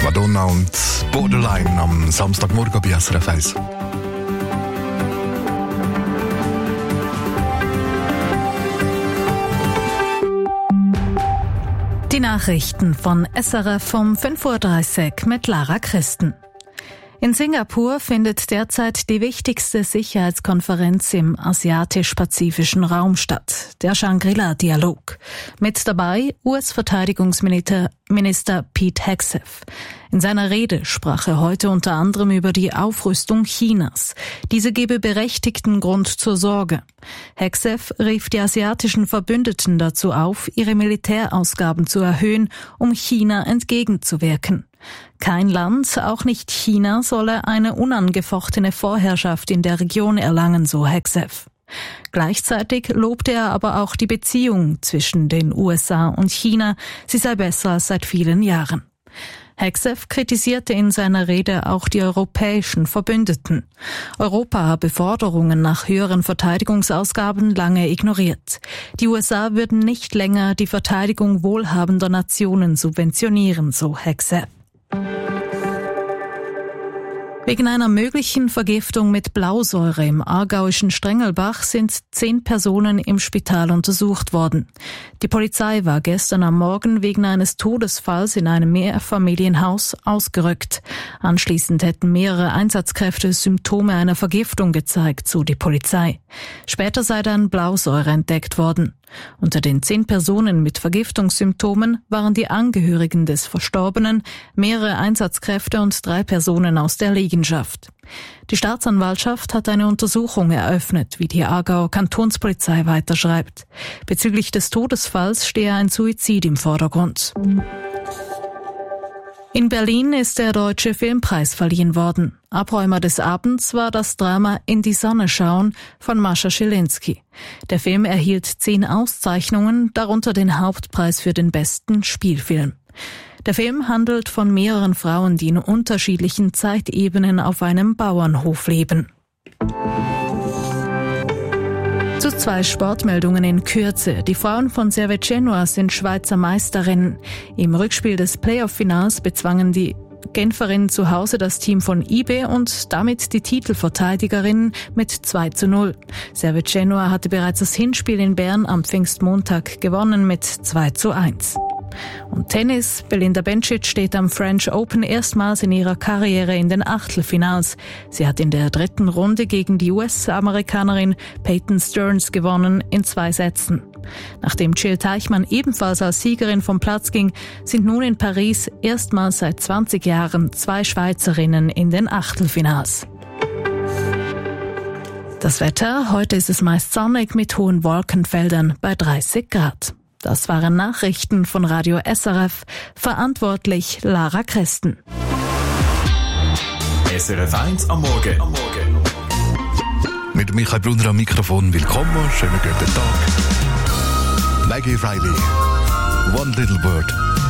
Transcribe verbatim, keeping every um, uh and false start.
Madonna und Borderline am Samstagmorgen bei S R F eins. Die Nachrichten von S R F um fünf Uhr dreißig mit Lara Christen. In Singapur findet derzeit die wichtigste Sicherheitskonferenz im asiatisch-pazifischen Raum statt, der Shangri-La-Dialog. Mit dabei U S-Verteidigungsminister Minister Pete Hegseth. In seiner Rede sprach er heute unter anderem über die Aufrüstung Chinas. Diese gebe berechtigten Grund zur Sorge. Hegseth rief die asiatischen Verbündeten dazu auf, ihre Militärausgaben zu erhöhen, um China entgegenzuwirken. Kein Land, auch nicht China, solle eine unangefochtene Vorherrschaft in der Region erlangen, so Hegseth. Gleichzeitig lobte er aber auch die Beziehung zwischen den U S A und China, sie sei besser als seit vielen Jahren. Hegseth kritisierte in seiner Rede auch die europäischen Verbündeten. Europa habe Forderungen nach höheren Verteidigungsausgaben lange ignoriert. Die U S A würden nicht länger die Verteidigung wohlhabender Nationen subventionieren, so Hegseth. Wegen einer möglichen Vergiftung mit Blausäure im aargauischen Strengelbach sind zehn Personen im Spital untersucht worden. Die Polizei war gestern am Morgen wegen eines Todesfalls in einem Mehrfamilienhaus ausgerückt. Anschließend hätten mehrere Einsatzkräfte Symptome einer Vergiftung gezeigt, so die Polizei. Später sei dann Blausäure entdeckt worden. Unter den zehn Personen mit Vergiftungssymptomen waren die Angehörigen des Verstorbenen, mehrere Einsatzkräfte und drei Personen aus der Liegenschaft. Die Staatsanwaltschaft hat eine Untersuchung eröffnet, wie die Aargauer Kantonspolizei weiterschreibt. Bezüglich des Todesfalls stehe ein Suizid im Vordergrund. In Berlin ist der Deutsche Filmpreis verliehen worden. Abräumer des Abends war das Drama In die Sonne schauen von Mascha Schilinski. Der Film erhielt zehn Auszeichnungen, darunter den Hauptpreis für den besten Spielfilm. Der Film handelt von mehreren Frauen, die in unterschiedlichen Zeitebenen auf einem Bauernhof leben. Zu zwei Sportmeldungen in Kürze. Die Frauen von Servet Genua sind Schweizer Meisterinnen. Im Rückspiel des Playoff-Finals bezwangen die Genferinnen zu Hause das Team von I B E und damit die Titelverteidigerinnen mit zwei zu null. Servet Genua hatte bereits das Hinspiel in Bern am Pfingstmontag gewonnen mit zwei zu eins. Und Tennis. Belinda Bencic steht am French Open erstmals in ihrer Karriere in den Achtelfinals. Sie hat in der dritten Runde gegen die U S-Amerikanerin Peyton Stearns gewonnen in zwei Sätzen. Nachdem Jill Teichmann ebenfalls als Siegerin vom Platz ging, sind nun in Paris erstmals seit zwanzig Jahren zwei Schweizerinnen in den Achtelfinals. Das Wetter. Heute ist es meist sonnig mit hohen Wolkenfeldern bei dreißig Grad. Das waren Nachrichten von Radio S R F, verantwortlich Lara Christen. S R F eins am Morgen. Am Morgen. Mit Michael Brunner am Mikrofon. Willkommen, schönen guten Tag. Maggie Riley, One Little Bird.